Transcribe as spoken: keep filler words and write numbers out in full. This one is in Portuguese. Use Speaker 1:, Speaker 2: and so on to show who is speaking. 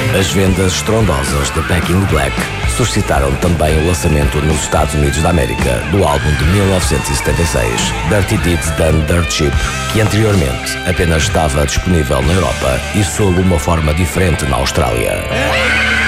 Speaker 1: As vendas estrondosas de Back in Black suscitaram também o lançamento nos Estados Unidos da América do álbum de mil novecentos e setenta e seis, Dirty Deeds Done Dirt Cheap, que anteriormente apenas estava disponível na Europa e sob uma forma diferente na Austrália.